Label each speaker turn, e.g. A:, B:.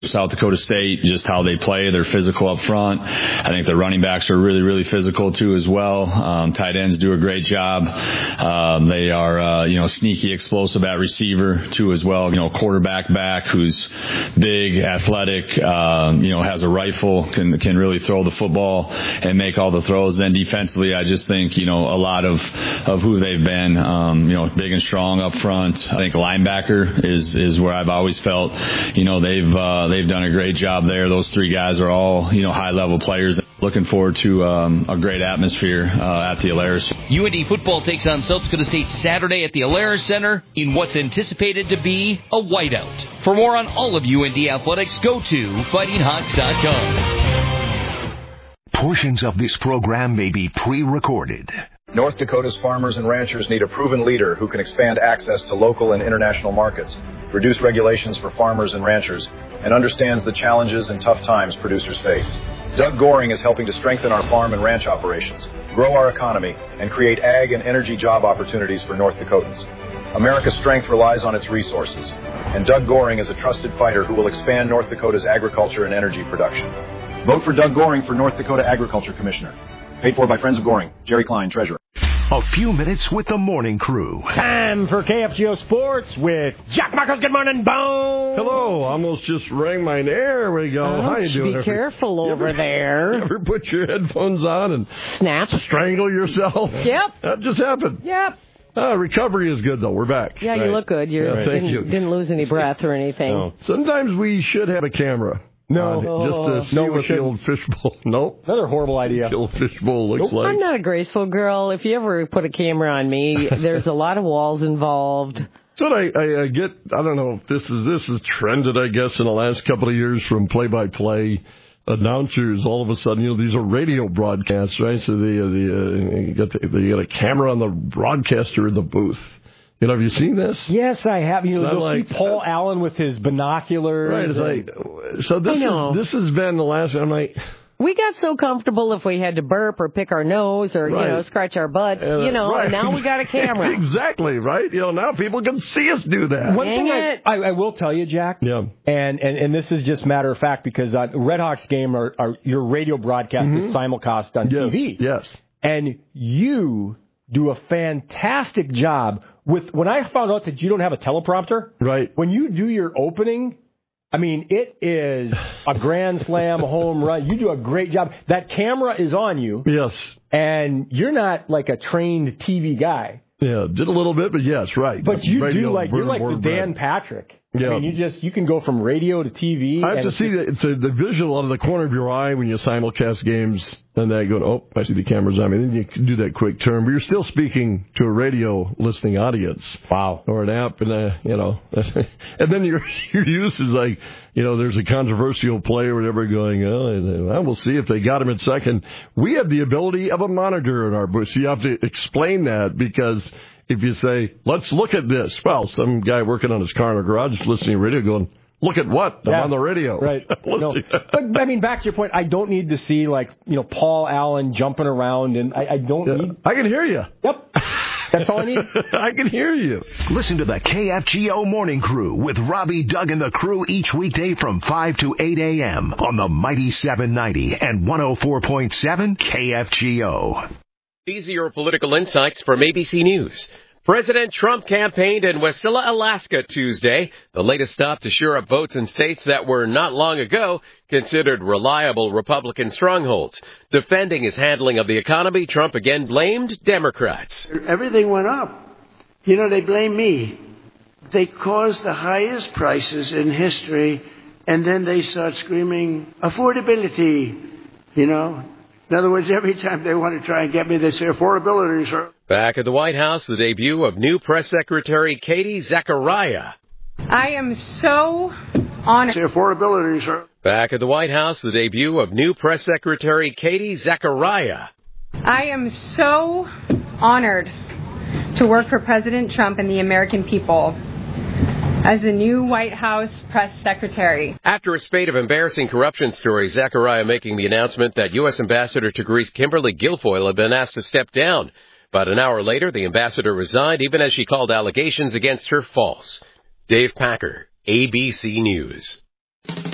A: South Dakota State, just how they play. They're physical up front. I think the running backs are really, really physical too as well. Tight ends do a great job. They are, sneaky, explosive at receiver too as well. Quarterback back who's big, athletic, has a rifle, can really throw the football and make all the throws. Then defensively, I just think, a lot of who they've been, big and strong up front. I think linebacker is where I've always felt, they've done a great job there. Those three guys are all, high-level players. Looking forward to a great atmosphere at the Alaris.
B: UND football takes on South Dakota State Saturday at the Alaris Center in what's anticipated to be a whiteout. For more on all of UND athletics, go to fightinghawks.com.
C: Portions of this program may be pre-recorded.
D: North Dakota's farmers and ranchers need a proven leader who can expand access to local and international markets, reduce regulations for farmers and ranchers, and understands the challenges and tough times producers face. Doug Goring is helping to strengthen our farm and ranch operations, grow our economy, and create ag and energy job opportunities for North Dakotans. America's strength relies on its resources, and Doug Goring is a trusted fighter who will expand North Dakota's agriculture and energy production. Vote for Doug Goring for North Dakota Agriculture Commissioner. Paid for by Friends of Goring. Jerry Klein, Treasurer.
C: A few minutes with the morning crew.
E: Time for KFGO Sports with Jack Michaels. Good morning, Bone.
F: Hello. Almost just rang my there we go. How you doing?
G: Be careful over there.
F: Ever put your headphones on and
G: snap,
F: strangle yourself?
G: Yep.
F: That just happened.
G: Yep.
F: Recovery is good, though. We're back.
G: Yeah, right. You look good. You didn't lose any breath or anything.
F: No. Sometimes we should have a camera.
E: No.
F: Just to see what the old fishbowl. Nope.
E: Another horrible idea.
F: The old fishbowl looks like.
G: I'm not a graceful girl. If you ever put a camera on me, there's a lot of walls involved.
F: So I get, I don't know if this is trended, I guess, in the last couple of years from play-by-play announcers. All of a sudden, these are radio broadcasts, right? So you got a camera on the broadcaster in the booth. Have you seen this?
E: Yes, I have. You'll see Paul Allen with his binoculars.
F: Right. So this has been the last. I'm like,
G: we got so comfortable if we had to burp or pick our nose or scratch our butts. Right. And now we got a camera.
F: Exactly. Right. Now people can see us do that.
E: One thing I will tell you, Jack.
F: Yeah.
E: And this is just matter of fact because Red Hawks game your radio broadcast is simulcast on TV.
F: Yes.
E: And you do a fantastic job when I found out that you don't have a teleprompter.
F: Right.
E: When you do your opening, it is a grand slam home run. You do a great job. That camera is on you.
F: Yes.
E: And you're not like a trained TV guy.
F: Yeah, did a little bit, but yes, right.
E: But you're like the Dan Patrick.
F: Yeah.
E: You can go from radio to TV.
F: I have to see the visual out of the corner of your eye when you simulcast games, and then go, I see the cameras on me. Then you can do that quick turn, but you're still speaking to a radio listening audience.
E: Wow.
F: Or an app, and and then your use is like, there's a controversial play or whatever going on. We'll see if they got him in second. We have the ability of a monitor in our booth, so you have to explain that because. If you say, let's look at this, well, some guy working on his car in a garage listening to radio going, look at what? I'm on the radio.
E: Right. No. But, back to your point, I don't need to see, Paul Allen jumping around, and I don't need...
F: I can hear you.
E: Yep. That's all I need.
F: I can hear you.
C: Listen to the KFGO Morning Crew with Robbie, Doug, and the crew each weekday from 5 to 8 a.m. on the Mighty 790 and 104.7 KFGO.
H: These are your political insights from ABC News. President Trump campaigned in Wasilla, Alaska Tuesday, the latest stop to shore up votes in states that were not long ago considered reliable Republican strongholds. Defending his handling of the economy, Trump again blamed Democrats.
I: Everything went up. They blame me. They caused the highest prices in history, and then they start screaming, affordability, In other words, every time they want to try and get me, they say affordability, sir.
H: Back at the White House, the debut of new press secretary Katie Zachariah.
J: I am so honored.
I: Say affordability, sir.
H: Back at the White House, the debut of new press secretary Katie Zachariah.
J: I am so honored to work for President Trump and the American people as the new White House press secretary.
H: After a spate of embarrassing corruption stories, Zachariah making the announcement that U.S. Ambassador to Greece Kimberly Guilfoyle had been asked to step down. About an hour later, the ambassador resigned, even as she called allegations against her false. Dave Packer, ABC News.